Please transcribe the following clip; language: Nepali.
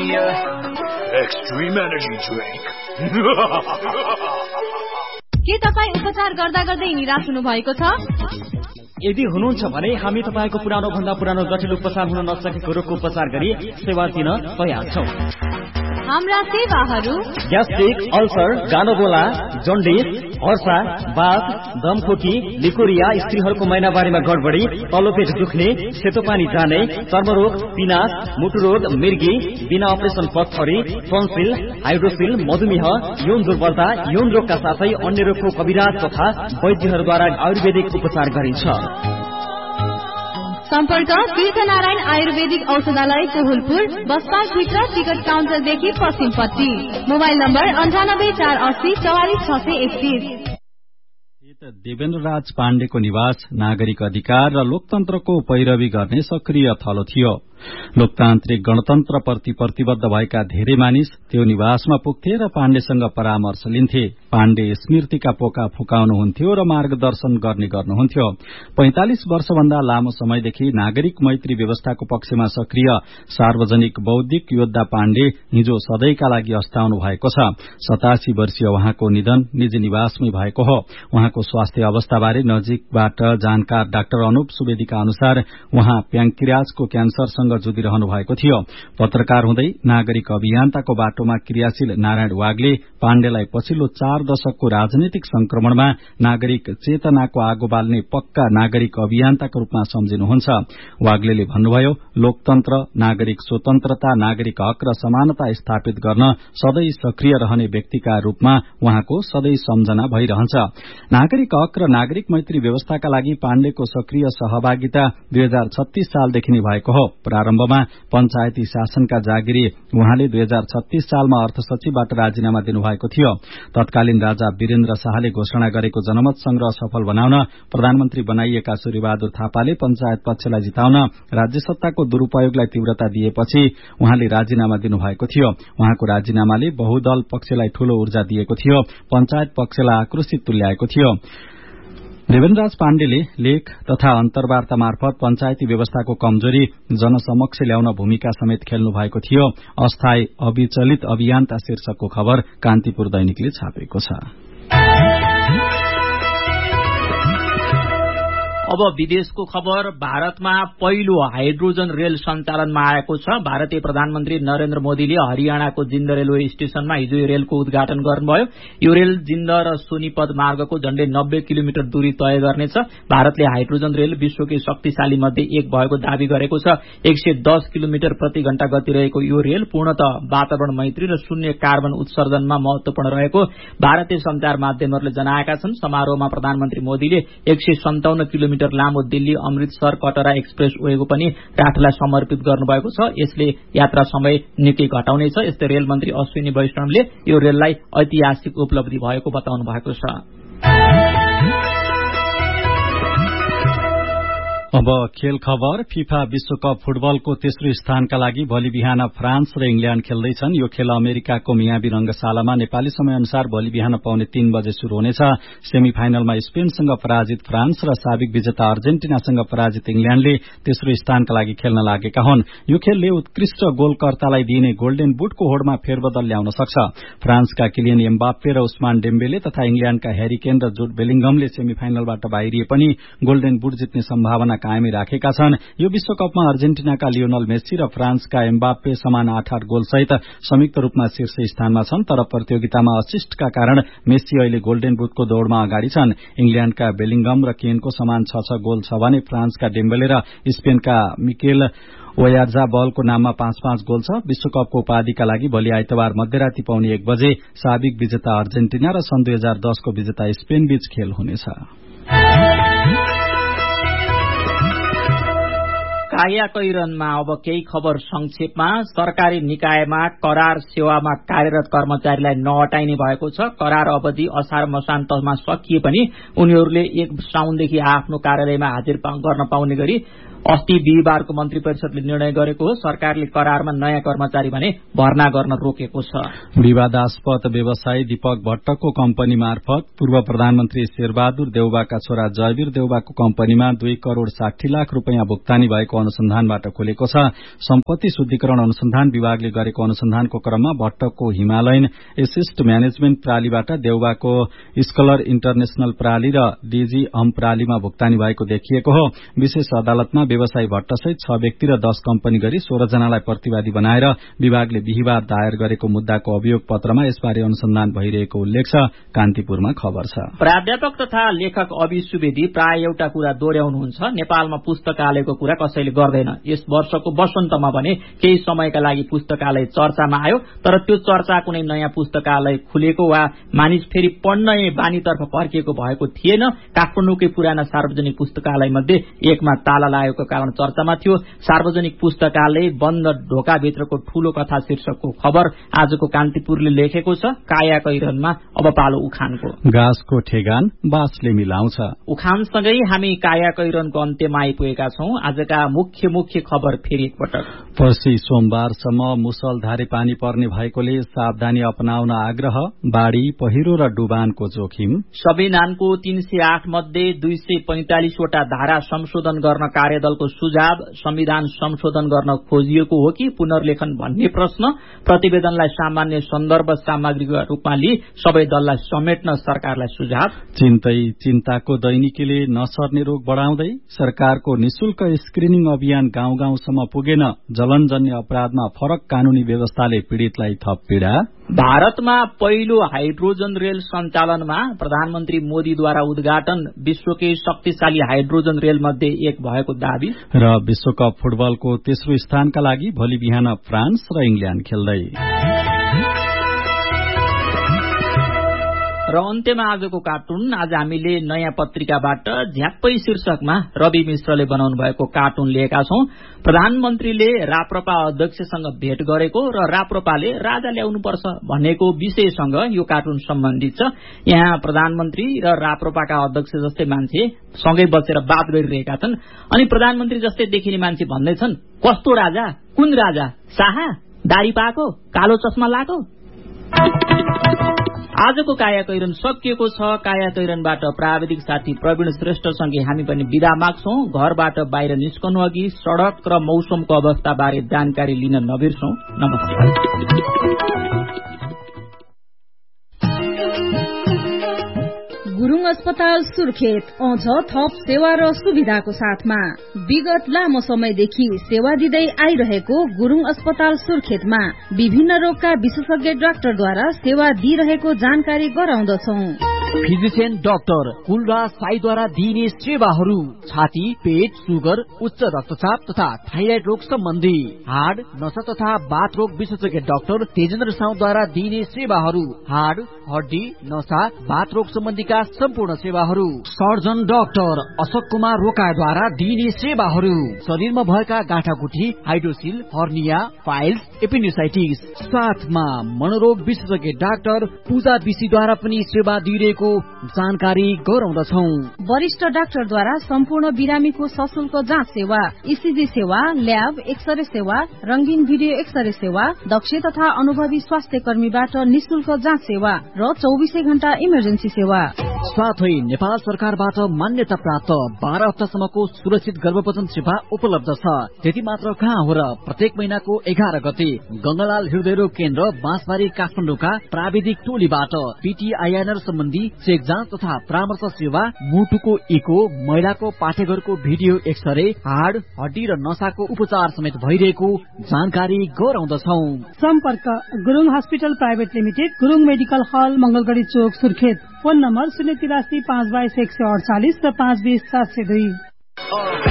Extreme energy drink. के तपाई उपचार गर्दा गर्दै निराश हुनु भएको छ? यदि हुनुहुन्छ भने हामी तपाईको पुरानो भन्दा पुरानो जटिल उपचार हुन नसकेको रोगको उपचार गरी सेवा दिन तयार छौं। हाम्रा सेवाहरू ग्यास्ट्रिक, अल्सर, गानोगोला, जन्डिस, हर्सा, बाथ, दमखोकी, लिकोरिया, स्त्रीहरूको महिनावारीमा गडबडी, तल्लो पेट दुख्ने, सेतो पानी जाने, चर्मरोग, पिनास, मुटुरोग, मिर्गी, बिना अपरेसन पथरी, टन्सिल, हाइड्रोसिल, मधुमेह, यौन दुर्बलता, यौन रोगका साथै अन्य रोगको कविराज तथा वैद्यहरूद्वारा आयुर्वेदिक उपचार गरिन्छ। सम्पर्क तीर्थनारायण आयुर्वेदिक औषधालय कोहुलपुर, बसपासभित्र टिकट काउन्टरदेखि पश्चिमपट्टि। Mobile number 9848044631। देवेन्द्र राज पाण्डेको निवास नागरिक अधिकार र लोकतन्त्रको पैरवी गर्ने सक्रिय थलो थियो। लोकतान्त्रिक गणतन्त्रप्रति प्रतिबद्ध भएका धेरै मानिस त्यो निवासमा पुग्थे र पाण्डेसँग परामर्श लिन्थे। पाण्डे स्मृतिका पोका फुकाउनुहुन्थ्यो र मार्गदर्शन गर्नुहुन्थ्यो। 45 वर्षभन्दा लामो समयदेखि नागरिक मैत्री व्यवस्थाको पक्षमा सक्रिय सार्वजनिक बौद्धिक योद्धा पाण्डे हिजो सधैँका लागि अस्ताउनु भएको छ। 87 वर्षीय उहाँको निधन निजी निवासमै भएको हो। उहाँको स्वास्थ्य अवस्थाबारे नजिकबाट जानकार डाक्टर अनुप सुवेदीका अनुसार उहाँ प्याङ्क्रियाजको क्यान्सरसँग जुधिरहनु भएको थियो। पत्रकार हुँदै नागरिक अभियन्ताको बाटोमा क्रियाशील नारायण वाग्ले पाण्डेलाई पछिल्लो 4 दशकको राजनीतिक संक्रमणमा नागरिक चेतनाको आगो बाल्ने पक्का नागरिक अभियन्ताको रूपमा सम्झिनुहुन्छ। वाग्लेले भन्नुभयो, लोकतन्त्र, नागरिक स्वतन्त्रता, नागरिक हक र समानता स्थापित गर्न सधैँ सक्रिय रहने व्यक्तिका रूपमा उहाँको सधैँ सम्झना भइरहन्छ। नागरिक हक र नागरिक मैत्री व्यवस्थाका लागि पाण्डेको सक्रिय सहभागिता 2036 सालदेखि नै भएको हो। प्रारम्भमा पञ्चायती शासनका जागिरी उहाँले 2036 सालमा अर्थ सचिवबाट राजीनामा दिनुभएको थियो। तत्कालीन राजा वीरेन्द्र शाहले घोषणा गरेको जनमत संग्रह सफल बनाउन प्रधानमन्त्री बनाइएका सूर्यबहादुर थापाले पञ्चायत पक्षलाई जिताउन राज्य सत्ताको दुरूपयोगलाई तीव्रता दिएपछि उहाँले राजीनामा दिनुभएको थियो। उहाँको राजीनामाले बहुदल पक्षलाई ठूलो ऊर्जा दिएको थियो, पञ्चायत पक्षलाई आक्रोशित तुल्याएको थियो। देवेन्द्रराज पाण्डेले लेख तथा अन्तर्वार्ता मार्फत पञ्चायती व्यवस्थाको कमजोरी जनसमक्ष ल्याउन भूमिका समेत खेल्नु भएको थियो। अस्थायी अविचलित अभियन्ता शीर्षकको खबर कान्तिपुर दैनिकले छापेको छ। अब विदेशको खबर। भारतमा पहिलो हाइड्रोजन रेल सञ्चालनमा आएको छ। भारतीय प्रधानमन्त्री नरेन्द्र मोदीले हरियाणाको जिन्द रेलवे स्टेशनमा हिजो यो रेलको उद्घाटन गर्नुभयो। यो रेल जिन्द र सोनीपत मार्गको झण्डै 90 किलोमिटर दूरी तय गर्नेछ। भारतले हाइड्रोजन रेल विश्वकै शक्तिशाली मध्ये एक भएको दावी गरेको छ। 110 किलोमिटर प्रति घण्टा गति रहेको यो रेल पूर्णतः वातावरण मैत्री र शून्य कार्बन उत्सर्जनमा महत्वपूर्ण रहेको भारतीय संचार माध्यमहरूले जनाएका छन्। समारोहमा प्रधानमन्त्री मोदीले 157 किलोमिटर लामो दिल्ली अमृतसर कटरा एक्सप्रेस वेको पनि राष्ट्रलाई समर्पित गर्नुभएको छ। यसले यात्रा समय निकै घटाउनेछ। यस्तै रेल मन्त्री अश्विनी वैष्णवले यो रेललाई ऐतिहासिक उपलब्धि भएको बताउनु भएको छ। अब खेल खबर। फिफा विश्वकप फुटबलको तेस्रो स्थानका लागि भोलि बिहान फ्रान्स र इंग्ल्याण्ड खेल्दैछन्। यो खेल अमेरिकाको मियामी रंगशालामा नेपाली समय अनुसार भोलि बिहान 3:15 बजे शुरू हुनेछ। सेमी फाइनलमा स्पेनसँग पराजित फ्रान्स र साबिक विजेता अर्जेन्टिनासँग पराजित इंग्ल्याण्डले तेस्रो स्थानका लागि खेल्न लागेका हुन्। यो खेलले उत्कृष्ट गोलकर्तालाई दिइने गोल्डेन बुटको होडमा फेरबदल ल्याउन सक्छ। फ्रान्सका किलियन एम्बाप्पे र उस्मान डेम्बेले तथा इंग्ल्याण्डका ह्यारी केन र जुड बेलिंगमले सेमी फाइनलबाट बाहिरिए पनि गोल्डेन बुट जित्ने सम्भावना कायमै राखेका छन्। यो विश्वकपमा अर्जेन्टिनाका लियोनल मेस्सी र फ्रान्सका एम्बाप्पे समान 8-8 गोलसहित संयुक्त रूपमा शीर्ष स्थानमा छन्। तर प्रतियोगितामा असिस्टका कारण मेस्सी अहिले गोल्डेन बुटको दौड़मा अगाडि छन्। इंग्ल्याण्डका बेलिंगम र केनको समान 6-6 गोल छ भने फ्रान्सका डेम्बेले र स्पेनका मिकेल ओयार्जाबलको नाममा 5-5 गोल छ। विश्वकपको उपाधिका लागि भोलि आइतबार मध्यराती 1:15 बजे साबिक विजेता अर्जेन्टिना र सन् 2010 को विजेता स्पेन बीच खेल हुनेछ। काया कैरनमा अब केही खबर संक्षेपमा। सरकारी निकायमा करार सेवामा कार्यरत कर्मचारीलाई नहटाइने भएको छ। करार अवधि असार मसान्तमा सकिए पनि उनीहरूले 1 साउनदेखि आफ्नो कार्यालयमा हाजिर गर्न पाउने गरी अस्ति बिहिबारको मन्त्री परिषदले निर्णय गरेको हो। सरकारले करारमा नयाँ कर्मचारी भने भर्ना गर्न रोकेको छ। विवादास्पद व्यवसायी दीपक भट्टको कम्पनी मार्फत पूर्व प्रधानमन्त्री शेरबहादुर देउवाका छोरा जयवीर देउवाको कम्पनीमा 2 करोड़ 60 लाख रूपियाँ भुक्तानी भएको अनुसन्धानबाट खुलेको छ। सम्पत्ति शुद्धिकरण अनुसन्धान विभागले गरेको अनुसन्धानको क्रममा भट्टको Himalayan assist management प्रालीबाट देउवाको scholar international प्राली र डीजी अम प्रालीमा भुक्तानी भएको देखिएको हो। विशेष अदालतमा व्यवसायी भट्टसहित 6 व्यक्ति र 10 कम्पनी गरी 16 जनालाई प्रतिवादी बनाएर विभागले बिहिबार दायर गरेको मुद्दाको अभियोग पत्रमा यसबारे अनुसन्धान भइरहेको उल्लेख छ। कान्तिपुरमा खबर छ। प्राध्यापक तथा लेखक अभि सुवेदी प्राय एउटा कुरा दोहोर्याउनुहुन्छ, नेपालमा पुस्तकालयको कुरा कसैले गर्दैन। यस वर्षको वसन्तमा भने केही समयका लागि पुस्तकालय चर्चामा आयो, तर त्यो चर्चा कुनै नयाँ पुस्तकालय खुलेको वा मानिस फेरि पढ्ने बानीतर्फ फर्किएको भएको थिएन। काठमाडौँकै पुराना सार्वजनिक पुस्तकालय मध्ये एकमा ताला लागेको कारण चर्चामा थियो। सार्वजनिक पुस्तकालय बन्द ढोकाभित्रको ठूलो कथा शीर्षकको खबर आजको कान्तिपुरले लेखेको छ। काया कैरनमा अब पालो उखानको। घाँसको ठेगान बाँसले मिलाउँछ। उखानसँगै हामी काया कैरनको अन्त्यमा आइपुगेका छौं। आजका मुख्य खबर फेरि एकपटक। पर्सि सोमबारसम्म मुसलधारे पानी पर्ने भएकोले सावधानी अपनाउन आग्रह। बाढ़ी, पहिरो र डुबानको जोखिम। संविधानको 308 मध्ये 245 वटा धारा संशोधन गर्न कार्यदलको सुझाव। संविधान संशोधन गर्न खोजिएको हो कि पुनर्लेखन भन्ने प्रश्न। प्रतिवेदनलाई सामान्य सन्दर्भ सामग्रीका रूपमा लिई सबै दललाई समेट्न सरकारलाई सुझाव। चिन्ताको दैनिकीले नसर्ने रोग बढ़ाउँदै सरकारको निशुल्क स्क्रिनिङ अभियान गाउँ गाउँसम्म पुगेन। जलनजन्य अपराधमा फरक कानूनी व्यवस्थाले पीड़ितलाई थप पीड़ा। भारतमा पहिलो हाइड्रोजन रेल सञ्चालनमा प्रधानमन्त्री मोदीद्वारा उद्घाटन। विश्वकै शक्तिशाली हाइड्रोजन रेल मध्ये एक भएको दावी। र विश्वकप फुटबलको तेस्रो स्थानका लागि भोलि बिहान फ्रान्स र इंग्ल्याण्ड खेल्दै। र अन्त्यमा आजको कार्टुन। आज हामीले नयाँ पत्रिकाबाट झ्याप्पै शीर्षकमा रवि मिश्रले बनाउनु भएको कार्टुन लिएका छौं। प्रधानमन्त्रीले राप्रपा अध्यक्षसँग भेट गरेको र राप्रपाले राजा ल्याउनुपर्छ भनेको विषयसँग यो कार्टुन सम्बन्धित छ। यहाँ प्रधानमन्त्री र राप्रपाका अध्यक्ष जस्तै मान्छे सँगै बसेर बात गरिरहेका छन्। अनि प्रधानमन्त्री जस्तै देखिने मान्छे भन्दैछन्, कस्तो राजा? कुन राजा? शाह? दारी पाएको? कालो चस्मा लाएको? आजको काया कैरन सकिएको छ। काया कैरनबाट प्राविधिक साथी प्रवीण श्रेष्ठसँगै हामी पनि बिदा माग्छौं। घरबाट बाहिर निस्कनु अघि सड़क र मौसमको अवस्थाबारे जानकारी लिन नबिर्सौं। नमस्कार। गुरुङ अस्पताल सुर्खेत आउँछ थप सेवा र सुविधाको साथमा। विगत लामो समयदेखि सेवा दिँदै आइरहेको गुरुङ अस्पताल सुर्खेतमा विभिन्न रोगका विशेषज्ञ डाक्टरद्वारा सेवा दिइरहेको जानकारी गराउँदछौं। फिजिशियन डाक्टर कुलराज साईद्वारा दिइने सेवाहरू छाती, पेट, सुगर, उच्च रक्तचाप तथा थाइराइड रोग सम्बन्धी, हाड, नसा तथा बाथ रोग विशेषज्ञ डाक्टर तेजेन्द्र साउद्वारा दिइने सेवाहरू, हाड, हड्डी, नसा, बाथ रोग सम्बन्धीका सम्पूर्ण सेवाहरू, सर्जन डाक्टर अशोक कुमार रोकाद्वारा दिइने सेवाहरू, शरीरमा भएका गाँठागुठी, हाइड्रोसिल, हर्निया, फाइल्स, एपेन्डिसाइटिस, साथमा मनोरोग विशेषज्ञ डाक्टर पूजा विशीद्वारा पनि सेवा दिइरहेको जानकारी गराउँदछौं। वरिष्ठ डाक्टरद्वारा सम्पूर्ण बिरामीको सशुल्क जाँच सेवा, ईसीजी सेवा, ल्याब, एक्सरे सेवा, रंगीन भिडियो एक्सरे सेवा, दक्ष तथा अनुभवी स्वास्थ्य कर्मीबाट निशुल्क जाँच सेवा र 24 घण्टा इमर्जेन्सी सेवा। साथै नेपाल सरकारबाट मान्यता प्राप्त 12 हप्तासम्मको सुरक्षित गर्भपतन सेवा उपलब्ध छ। त्यति मात्र कहाँ हो र, प्रत्येक महिनाको 11 गते गंगालाल हृदयरोग केन्द्र बाँसबारी काठमाडौँका प्राविधिक टोलीबाट पीटीआईएनआर सम्बन्धी चेक जाँच तथा परामर्श सेवा, मुटुको इको, महिलाको पाठेघरको भिडियो एक्सरे, हाड, हड्डी र नसाको उपचार समेत भइरहेको जानकारी गराउँदछौं। सम्पर्क Gurung hospital private limited, Gurung medical हल, मंगलगढ़ी चोक, सुर्खेत। फोन नम्बर 083 522 148 र 520 702।